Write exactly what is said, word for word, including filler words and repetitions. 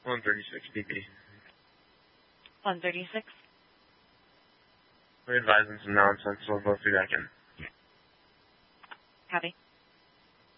one thirty-six B P. one thirty-six. We're advising some nonsense, so we'll both be back in. Copy.